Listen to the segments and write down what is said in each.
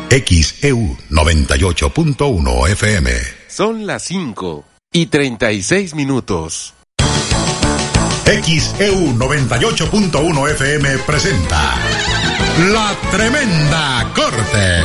XEU 98.1 FM. Son las 5:36. XEU 98.1 FM presenta La Tremenda Corte.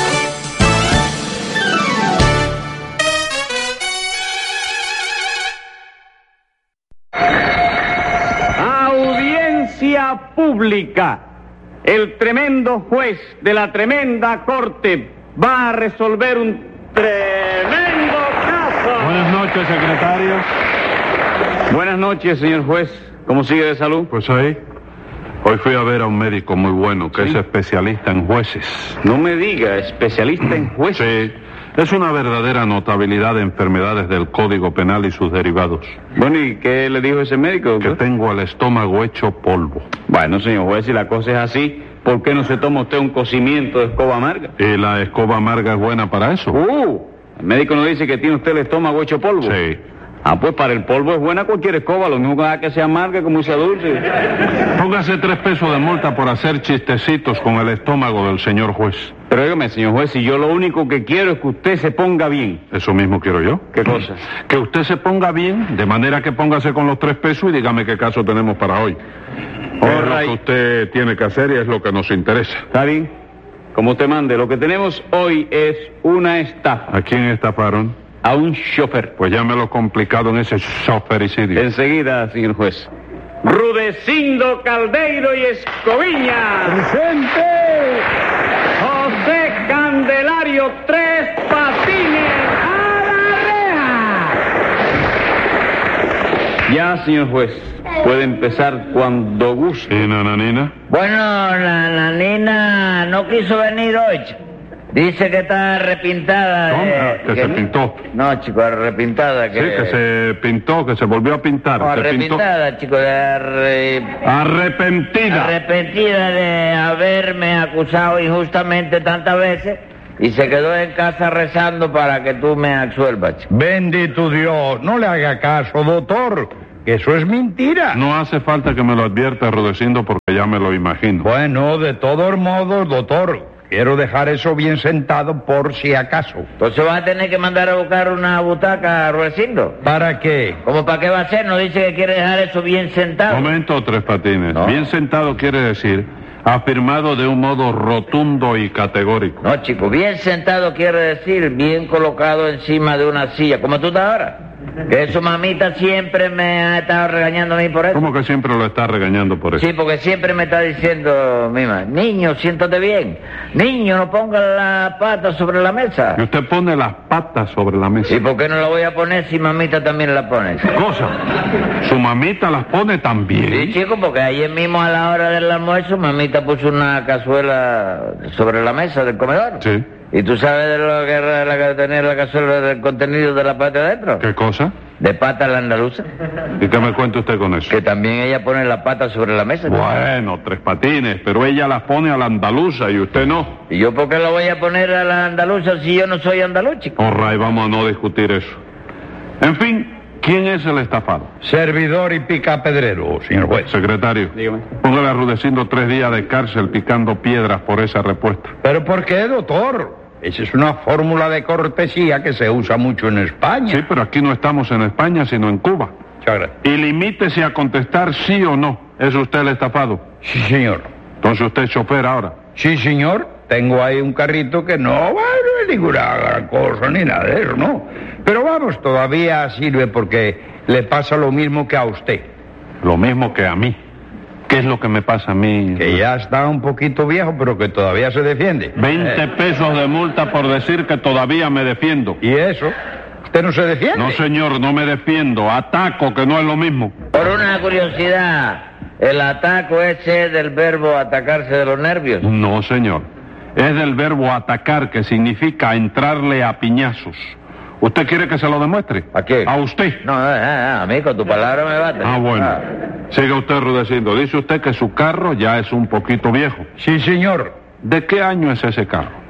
Audiencia pública. El tremendo juez de la tremenda corte va a resolver un tremendo caso. Buenas noches, secretario. Buenas noches, señor juez. ¿Cómo sigue de salud? Pues hoy fui a ver a un médico muy bueno que es especialista en jueces. No me diga, especialista en jueces. Sí, es una verdadera notabilidad de enfermedades del Código Penal y sus derivados. Bueno, ¿y qué le dijo ese médico, doctor? Que tengo el estómago hecho polvo. Bueno, señor juez, si la cosa es así, ¿por qué no se toma usted un cocimiento de escoba amarga? ¿Y la escoba amarga es buena para eso? El médico nos dice que tiene usted el estómago hecho polvo. Sí. Pues para el polvo es buena cualquier escoba, lo mismo que sea amarga como sea dulce. Póngase 3 pesos de multa por hacer chistecitos con el estómago del señor juez. Pero dígame, señor juez, si yo lo único que quiero es que usted se ponga bien. Eso mismo quiero yo. ¿Qué cosa? Que usted se ponga bien, de manera que póngase con los 3 pesos y dígame qué caso tenemos para hoy. Es lo que usted tiene que hacer y es lo que nos interesa. Está bien, como usted mande. Lo que tenemos hoy es una estafa. ¿A quién estafaron? A un chofer. Pues llámelo complicado en ese chofericidio. Enseguida, señor juez. Rudecindo Caldeiro y Escoviña. ¡Presente! José Candelario Tres Patines. ¡A la reja! Ya, señor juez. Puede empezar cuando guste. ¿Y Nananina? Bueno, la nanina no quiso venir hoy. Dice que está arrepintada. ¿Cómo? ¿Que se pintó? No, chico, arrepintada. Sí, que se pintó, que se volvió a pintar. No, se arrepintada, pintó. chico, Arrepentida. Arrepentida de haberme acusado injustamente tantas veces y se quedó en casa rezando para que tú me absuelvas, chico. Bendito Dios, no le haga caso, doctor, que eso es mentira. No hace falta que me lo advierta, Rudecindo, porque ya me lo imagino. Bueno, de todos modos, doctor, quiero dejar eso bien sentado por si acaso. Entonces vas a tener que mandar a buscar una butaca, Rudecindo. ¿Para qué? ¿Cómo para qué va a ser? ¿No dice que quiere dejar eso bien sentado? Momento, Tres Patines. No. Bien sentado quiere decir afirmado de un modo rotundo y categórico. No, chico, bien sentado quiere decir bien colocado encima de una silla, como tú estás ahora. Que su mamita siempre me ha estado regañando a mí por eso. ¿Cómo que siempre lo está regañando por eso? Sí, porque siempre me está diciendo, mima, niño, siéntate bien. Niño, no ponga la pata sobre la mesa. Y usted pone las patas sobre la mesa. ¿Y por qué no la voy a poner si mamita también la pone? Cosa, su mamita las pone también. Sí, chico, porque ayer mismo a la hora del almuerzo mamita puso una cazuela sobre la mesa del comedor. Sí. ¿Y tú sabes de lo que era tener la cazuela del contenido de la pata adentro? ¿Qué cosa? De pata a la andaluza. ¿Y qué me cuenta usted con eso? Que también ella pone la pata sobre la mesa. Bueno, Tres Patines, pero ella las pone a la andaluza y usted no. ¿Y yo por qué la voy a poner a la andaluza si yo no soy andaluz, chico? Orray, vamos a no discutir eso. En fin, ¿quién es el estafado? Servidor y picapedrero, señor juez. Secretario, Dígame. póngale a Rudecindo 3 días de cárcel picando piedras por esa respuesta. ¿Pero por qué, doctor? Esa es una fórmula de cortesía que se usa mucho en España. Sí, pero aquí no estamos en España, sino en Cuba. Muchas gracias. Y limítese a contestar sí o no. ¿Es usted el estafado? Sí, señor. Entonces usted es chofer ahora. Sí, señor. Tengo ahí un carrito que no es ninguna gran cosa ni nada de eso, ¿no? Pero vamos, todavía sirve porque le pasa lo mismo que a usted. Lo mismo que a mí. ¿Qué es lo que me pasa a mí? Que ya está un poquito viejo, pero que todavía se defiende. 20 pesos de multa por decir que todavía me defiendo. ¿Y eso? ¿Usted no se defiende? No, señor, no me defiendo. Ataco, que no es lo mismo. Por una curiosidad, ¿el ataco ese es del verbo atacarse de los nervios? No, señor. Es del verbo atacar, que significa entrarle a piñazos. ¿Usted quiere que se lo demuestre? ¿A quién? A usted. No, a mí con tu palabra me bate. Ah, bueno. Siga usted, Rudecindo. Dice usted que su carro ya es un poquito viejo. Sí, señor. ¿De qué año es ese carro?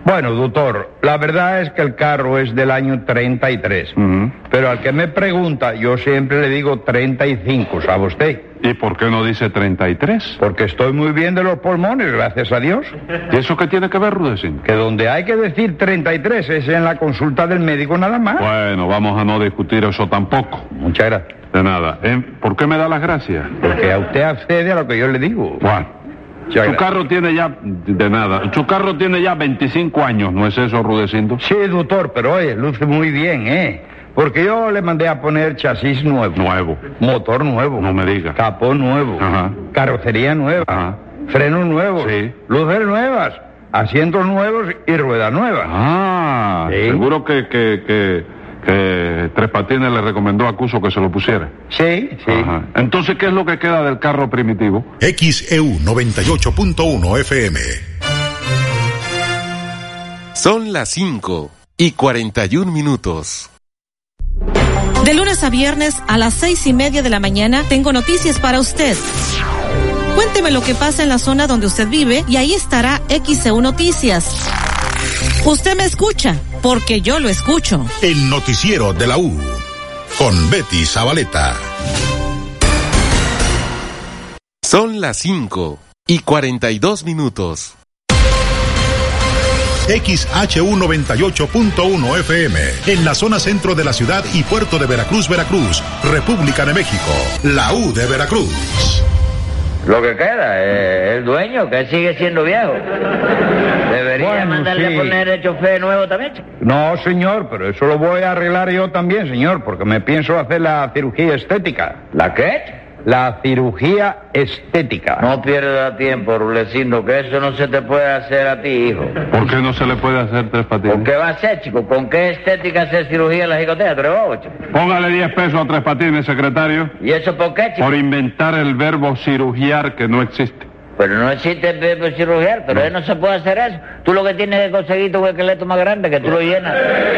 Bueno, doctor, la verdad es que el carro es del año 33. Pero al que me pregunta, yo siempre le digo 35, ¿sabe usted? ¿Y por qué no dice 33? Porque estoy muy bien de los pulmones, gracias a Dios. ¿Y eso qué tiene que ver, Rudecindo? Que donde hay que decir 33 es en la consulta del médico nada más. Bueno, vamos a no discutir eso tampoco. Muchas gracias. De nada. ¿Por qué me da las gracias? Porque a usted accede a lo que yo le digo. Bueno. Su carro tiene ya... De nada. Su carro tiene ya 25 años, ¿no es eso, Rudecindo? Sí, doctor, pero oye, luce muy bien, ¿eh? Porque yo le mandé a poner chasis nuevo. Nuevo. Motor nuevo. No me diga. Capó nuevo. Ajá. Carrocería nueva. Ajá. Frenos nuevos. Sí. Luces nuevas. Asientos nuevos y ruedas nuevas. Ah, ¿sí? Seguro que Tres Patines le recomendó a Cuso que se lo pusiera. Sí, sí. Ajá. Entonces, ¿qué es lo que queda del carro primitivo? XEU 98.1 FM. Son las 5:41. De lunes a viernes a las 6:30 de la mañana tengo noticias para usted. Cuénteme lo que pasa en la zona donde usted vive y ahí estará XEU Noticias. Usted me escucha, porque yo lo escucho. El noticiero de la U, con Betty Zabaleta. Son las 5:42. XHU 98.1 FM, en la zona centro de la ciudad y puerto de Veracruz, República de México, la U de Veracruz. Lo que queda es el dueño, que sigue siendo viejo. Debería mandarle a poner el chofer nuevo también, chico. No, señor, pero eso lo voy a arreglar yo también, señor, porque me pienso hacer la cirugía estética. ¿La qué? La cirugía estética. No pierda tiempo, Rudecindo, que eso no se te puede hacer a ti, hijo. ¿Por qué no se le puede hacer Tres Patines? ¿Por qué va a ser, chico? ¿Con qué estética hacer cirugía en la jicotea? ¿Tú eres bobo, chico? Póngale 10 pesos a Tres Patines, secretario. ¿Y eso por qué, chico? Por inventar el verbo cirugiar que no existe. Pero no existe el verbo cirugiar, pero él no se puede hacer eso. Tú lo que tienes que conseguir tu esqueleto más grande, que tú lo llenas.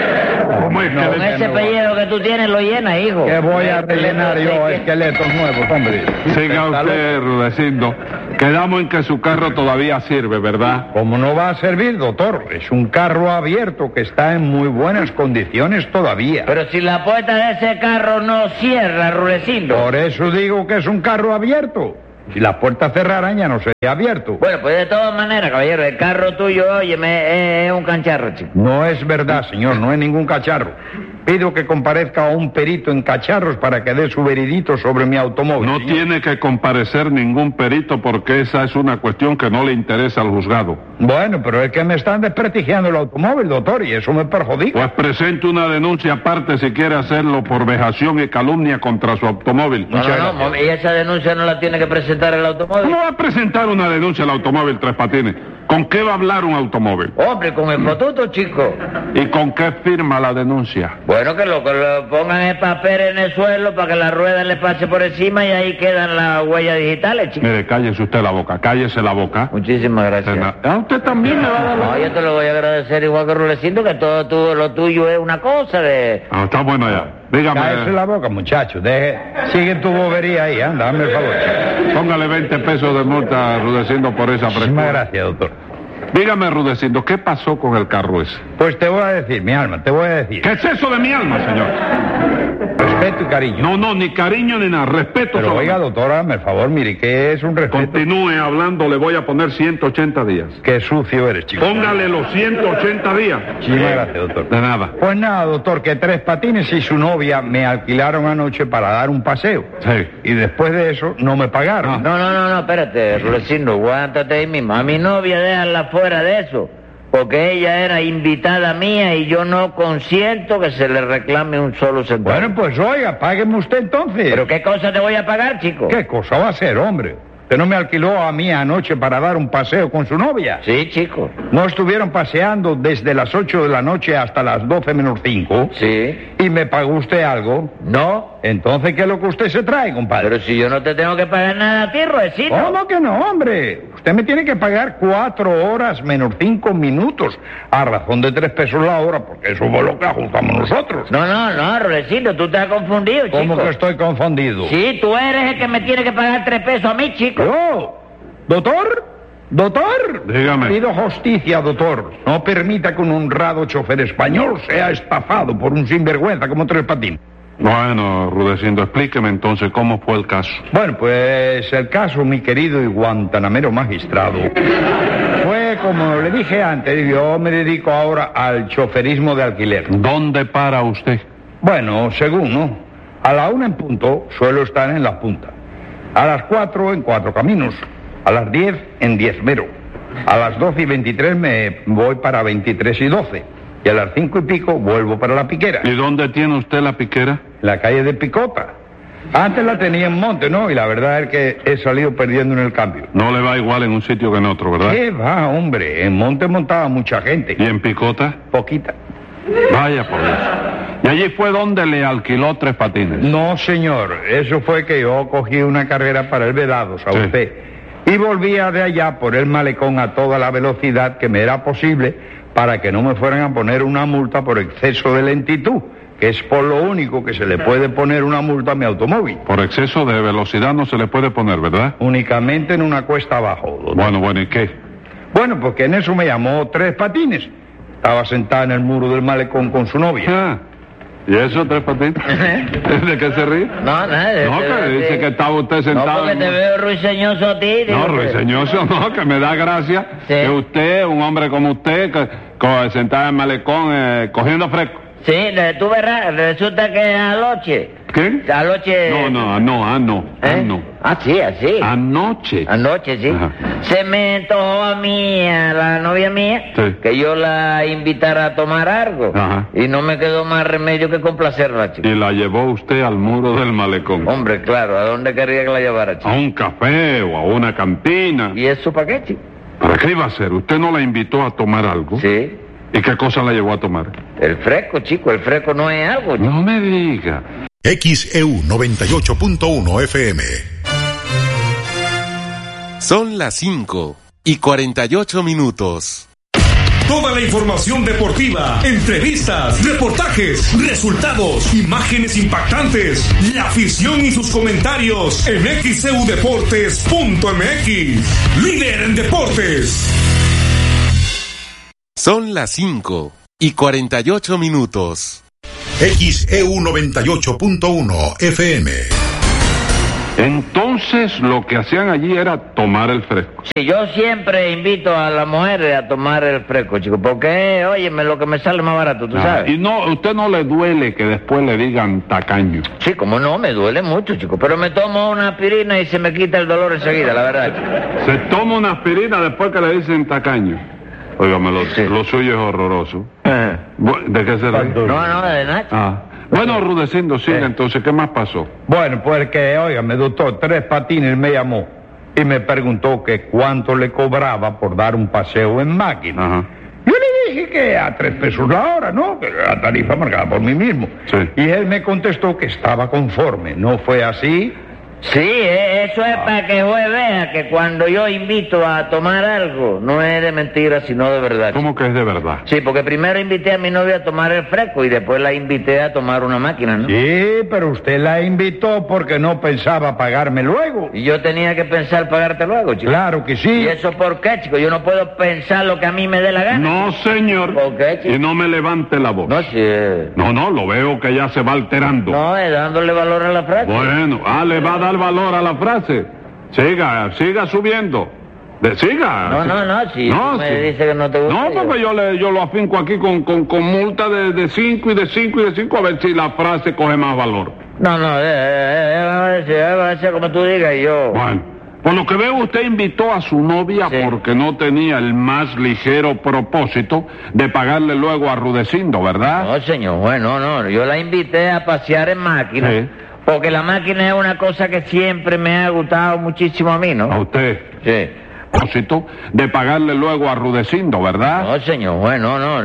¿Cómo es Con ese pellejo que tú tienes lo llenas, hijo. Que voy a rellenar yo esqueletos nuevos, hombre. Siga usted, Rudecindo. Quedamos en que su carro todavía sirve, ¿verdad? ¿Cómo no va a servir, doctor? Es un carro abierto que está en muy buenas condiciones todavía. Pero si la puerta de ese carro no cierra, Rudecindo. Por eso digo que es un carro abierto. Si las puertas cerraran ya no sería abierto. Bueno, pues de todas maneras, caballero, el carro tuyo, óyeme, es un cancharro, chico. No es verdad, señor, no es ningún cacharro. Pido que comparezca a un perito en cacharros para que dé su veredicto sobre mi automóvil. No señor. tiene que comparecer ningún perito porque esa es una cuestión que no le interesa al juzgado. Bueno, pero es que me están desprestigiando el automóvil, doctor, y eso me perjudica. Pues presente una denuncia aparte si quiere hacerlo por vejación y calumnia contra su automóvil. No, y esa denuncia no la tiene que presentar el automóvil. ¿Cómo va a presentar una denuncia al automóvil Tres Patines? ¿Con qué va a hablar un automóvil? Hombre, con el fotuto, chico. ¿Y con qué firma la denuncia? Bueno, que lo pongan el papel en el suelo para que la rueda le pase por encima y ahí quedan las huellas digitales, chico. Mire, cállese usted la boca, cállese la boca. Muchísimas gracias. ¿A usted también me va a dar la... No, yo te lo voy a agradecer igual que Rudecindo, que todo lo tuyo es una cosa de... Ah, está bueno ya. Dígame. Cállese la boca, muchacho. Sigue tu bobería ahí, anda, dame el favor. Póngale 20 pesos de multa, Rudecindo, por esa Muchísimas frescura. gracias, doctor. Dígame, Rudecindo, ¿qué pasó con el carro ese? Pues te voy a decir, mi alma, te voy a decir. ¿Qué es eso de mi alma, señor? Respeto y cariño. No, ni cariño ni nada, respeto. Pero solamente. oiga, doctor, hágame el favor, mire, ¿qué es un respeto? Continúe hablando, le voy a poner 180 días. Qué sucio eres, chico. Póngale los 180 días. Muchísimas gracias, doctor. De nada. Pues nada, doctor, que Tres Patines y su novia me alquilaron anoche para dar un paseo. Sí. Y después de eso no me pagaron. No, espérate, Rudecindo, aguántate ahí mismo. A mi novia déjala fuera de eso, porque ella era invitada mía y yo no consiento que se le reclame un solo centavo. Bueno, pues oiga, págueme usted entonces. ¿Pero qué cosa te voy a pagar, chico? ¿Qué cosa va a ser, hombre? ¿Usted no me alquiló a mí anoche para dar un paseo con su novia? Sí, chico. ¿No estuvieron paseando desde las 8 de la noche hasta las 12 menos 5? Sí. ¿Y me pagó usted algo? No. Entonces, ¿qué es lo que usted se trae, compadre? Pero si yo no te tengo que pagar nada a ti, Rudecindo. ¿Cómo que no, hombre? Usted me tiene que pagar 4 horas menos 5 minutos a razón de 3 pesos la hora, porque eso fue lo que ajustamos nosotros. No, Rudecindo, tú te has confundido, chico. ¿Cómo que estoy confundido? Sí, tú eres el que me tiene que pagar 3 pesos a mí, chico. ¿Yo? ¿Doctor? Doctor, Dígame. pido justicia, doctor. No permita que un honrado chofer español sea estafado por un sinvergüenza como Tres Patines. Bueno, Rudecindo, explíqueme entonces cómo fue el caso. Bueno, pues el caso, mi querido y guantanamero magistrado, fue como le dije antes, yo me dedico ahora al choferismo de alquiler. ¿Dónde para usted? Bueno, según, ¿no? A la 1 en punto suelo estar en la punta. A las 4 en Cuatro Caminos. A las 10 en Diezmero. A las 12:23 me voy para 23 y 12. Y a las 5 y pico vuelvo para La Piquera. ¿Y dónde tiene usted la piquera? En la calle de Picota. Antes la tenía en Monte, ¿no? Y la verdad es que he salido perdiendo en el cambio. No le va igual en un sitio que en otro, ¿verdad? ¿Qué va, hombre? En Monte montaba mucha gente. ¿Y en Picota? Poquita. Vaya por Dios. ¿Y allí fue donde le alquiló Tres Patines? No, señor. Eso fue que yo cogí una carrera para el Vedado, ¿sabe Sí. usted? Y volvía de allá por el malecón a toda la velocidad que me era posible para que no me fueran a poner una multa por exceso de lentitud, que es por lo único que se le puede poner una multa a mi automóvil. Por exceso de velocidad no se le puede poner, ¿verdad? Únicamente en una cuesta abajo, doctor. Bueno, ¿y qué? Bueno, porque en eso me llamó Tres Patines. Estaba sentada en el muro del malecón con su novia. Ah, ¿y eso, Tres Patines? ¿De qué se ríe? No, nada. No, que dice que estaba usted No, sentado... porque te veo ruiseñoso a ti. No, digo, ruiseñoso no, que me da gracia Sí. que usted, un hombre como usted, sentado en el malecón, cogiendo fresco. Sí, tú verás, resulta que anoche... ¿Qué? Anoche... No. Ah, sí, así. Anoche. Anoche, sí. Ajá. Se me antojó a mí, a la novia mía, Sí. que yo la invitara a tomar algo. Ajá. Y no me quedó más remedio que complacerla, chico. Y la llevó usted al muro del malecón. Hombre, claro, ¿a dónde quería que la llevara, chico? A un café o a una cantina. ¿Y eso para qué, chico? ¿Para qué iba a hacer? ¿Usted no la invitó a tomar algo? Sí. ¿Y qué cosa la llevó a tomar? El fresco, chico, el fresco no es algo, chico. No me diga. XEU 98.1 FM. Son las 5:48. Toda la información deportiva, entrevistas, reportajes, resultados, imágenes impactantes, la afición y sus comentarios en xeudeportes.mx. Líder en deportes. Son las 5:48. XEU 98.1 FM. Entonces lo que hacían allí era tomar el fresco. Sí, yo siempre invito a las mujeres a tomar el fresco, chico, porque, óyeme, lo que me sale más barato, tú sabes. Y no, ¿usted no le duele que después le digan tacaño? Sí, como no, me duele mucho, chico, pero me tomo una aspirina y se me quita el dolor enseguida, la verdad, chico. Se toma una aspirina después que le dicen tacaño. Óigame, lo suyo es horroroso. ¿De qué se ríe? No, de nada. Ah. Bueno, Rudecindo, siga entonces, ¿qué más pasó? Bueno, pues que, óigame, doctor, Tres Patines me llamó y me preguntó que cuánto le cobraba por dar un paseo en máquina. Ajá. Yo le dije que a 3 pesos la hora, ¿no? Que era la tarifa marcada por mí mismo. Sí. Y él me contestó que estaba conforme. ¿No fue así? Sí, eso es para que juez vea que cuando yo invito a tomar algo, no es de mentira, sino de verdad. chico. ¿Cómo que es de verdad? Sí, porque primero invité a mi novia a tomar el fresco y después la invité a tomar una máquina, ¿no? Sí, pero usted la invitó porque no pensaba pagarme luego. Y yo tenía que pensar pagarte luego, chico. Claro que sí. ¿Y eso por qué, chico? Yo no puedo pensar lo que a mí me dé la gana. No, señor. ¿Por qué, chico? Y no me levante la voz. No, sí. No, lo veo que ya se va alterando. No, es dándole valor a la frase. Bueno, le va a dar valor a la frase. Siga subiendo. Siga. No, si tú me dices que no te gusta. No, porque yo lo afinco aquí con multa de 5 y de 5 y de 5 a ver si la frase coge más valor. No, va a ser como tú digas y yo... Bueno, por lo que veo usted invitó a su novia Sí. porque no tenía el más ligero propósito de pagarle luego a Rudecindo, ¿verdad? No, señor, bueno, no, yo la invité a pasear en máquina. Sí. Porque la máquina es una cosa que siempre me ha gustado muchísimo a mí, ¿no? A usted. Sí. Propósito de pagarle luego a Rudecindo, ¿verdad? No, señor, bueno, no.